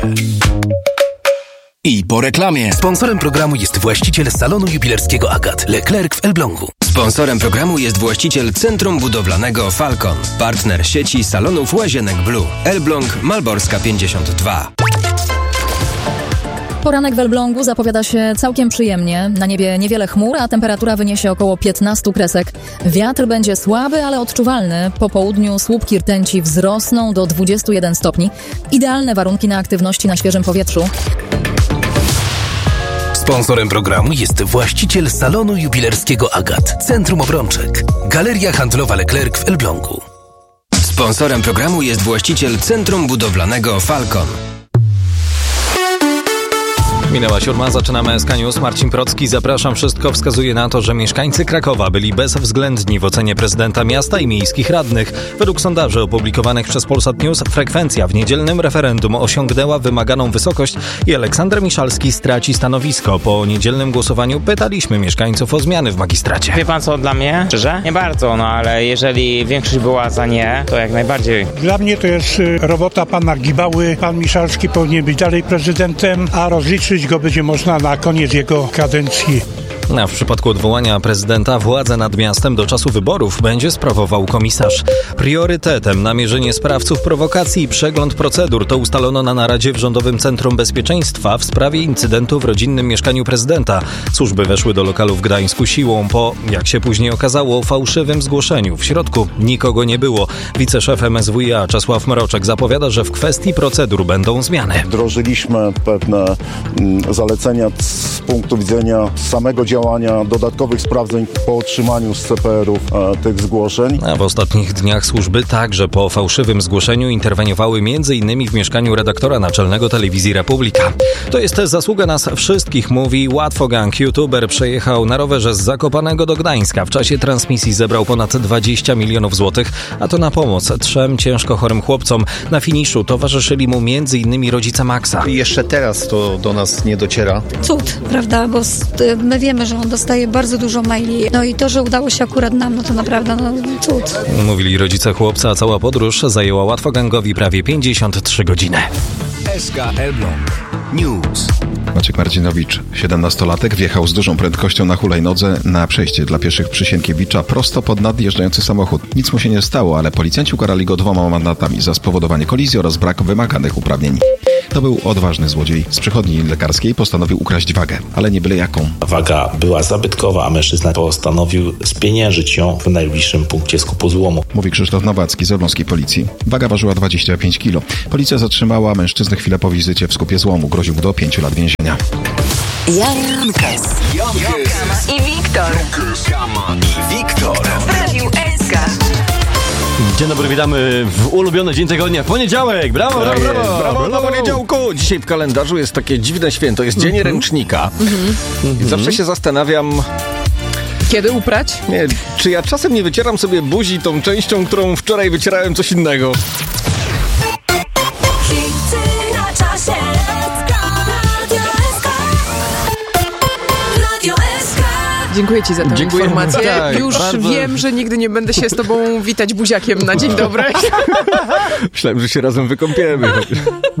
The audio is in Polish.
I po reklamie. Sponsorem programu jest właściciel salonu jubilerskiego Agat Leclerc w Elblągu. Sponsorem programu jest właściciel Centrum Budowlanego Falcon. Partner sieci salonów Łazienek Blue. Elbląg, Malborska 52. Poranek w Elblągu zapowiada się całkiem przyjemnie. Na niebie niewiele chmur, a temperatura wyniesie około 15 kresek. Wiatr będzie słaby, ale odczuwalny. Po południu słupki rtęci wzrosną do 21 stopni. Idealne warunki na aktywności na świeżym powietrzu. Sponsorem programu jest właściciel salonu jubilerskiego Agat, Centrum Obrączek. Galeria handlowa Leclerc w Elblągu. Sponsorem programu jest właściciel Centrum Budowlanego Falcon. Minęła 7, zaczynamy SK News. Marcin Procki, zapraszam. Wszystko wskazuje na to, że mieszkańcy Krakowa byli bezwzględni w ocenie prezydenta miasta i miejskich radnych. Według sondaży opublikowanych przez Polsat News frekwencja w niedzielnym referendum osiągnęła wymaganą wysokość i Aleksander Miszalski straci stanowisko. Po niedzielnym głosowaniu pytaliśmy mieszkańców o zmiany w magistracie. Wie pan co, dla mnie? Szczerze? Nie bardzo, ale jeżeli większość była za nie, to jak najbardziej. Dla mnie to jest robota pana Gibały. Pan Miszalski powinien być dalej prezydentem, a rozliczyć go będzie można na koniec jego kadencji. A w przypadku odwołania prezydenta władzę nad miastem do czasu wyborów będzie sprawował komisarz. Priorytetem namierzenie sprawców prowokacji i przegląd procedur to ustalono na naradzie w Rządowym Centrum Bezpieczeństwa w sprawie incydentu w rodzinnym mieszkaniu prezydenta. Służby weszły do lokalu w Gdańsku siłą po, jak się później okazało, fałszywym zgłoszeniu. W środku nikogo nie było. Wiceszef MSWiA Czesław Mroczek zapowiada, że w kwestii procedur będą zmiany. Wdrożyliśmy pewne zalecenia z punktu widzenia samego działania, dodatkowych sprawdzeń po otrzymaniu z CPR-ów tych zgłoszeń. A w ostatnich dniach służby także po fałszywym zgłoszeniu interweniowały m.in. w mieszkaniu redaktora naczelnego Telewizji Republika. To jest zasługa nas wszystkich, mówi Łatwogang. YouTuber przejechał na rowerze z Zakopanego do Gdańska. W czasie transmisji zebrał ponad 20 milionów złotych, a to na pomoc 3 ciężko chorym chłopcom. Na finiszu towarzyszyli mu m.in. rodzice Maxa. I jeszcze teraz to do nas nie dociera. Cud, prawda, bo my wiemy, że on dostaje bardzo dużo maili. No i to, że udało się akurat nam, no to naprawdę cud. Mówili rodzice chłopca, a cała podróż zajęła Łatwogangowi prawie 53 godziny. SK Elbląg News. Maciek Marcinowicz, 17-latek, wjechał z dużą prędkością na hulajnodze na przejście dla pieszych przy Sienkiewicza prosto pod nadjeżdżający samochód. Nic mu się nie stało, ale policjanci ukarali go 2 mandatami za spowodowanie kolizji oraz brak wymaganych uprawnień. To był odważny złodziej. Z przychodni lekarskiej postanowił ukraść wagę, ale nie byle jaką. Waga była zabytkowa, a mężczyzna postanowił spieniężyć ją w najbliższym punkcie skupu złomu. Mówi Krzysztof Nowacki z elbląskiej policji. Waga ważyła 25 kg. Policja zatrzymała mężczyznę chwilę po wizycie w skupie złomu. Groził mu do 5 lat więzienia. Jan Kes i Wiktor. W Radiu SK. Dzień dobry, witamy w ulubiony dzień tygodnia, poniedziałek. Brawo, brawo, brawo, brawo na poniedziałku. Dzisiaj w kalendarzu jest takie dziwne święto, jest Dzień Ręcznika. I zawsze się zastanawiam... Kiedy uprać? Nie, czy ja czasem nie wycieram sobie buzi tą częścią, którą wczoraj wycierałem coś innego. Dziękuję ci za tę informację. Tak, już bardzo. wiem, że nigdy nie będę się z tobą witać buziakiem na dzień dobry. Myślałem, że się razem wykąpiemy.